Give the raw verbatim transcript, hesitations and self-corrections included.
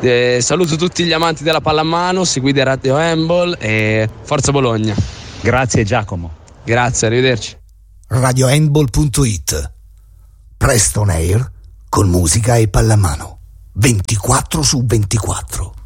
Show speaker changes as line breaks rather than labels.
Eh, saluto tutti gli amanti della pallamano, seguite Radio Handball e Forza Bologna.
Grazie Giacomo.
Grazie, arrivederci.
radio handball punto it. Presto on air con musica e pallamano ventiquattro su ventiquattro.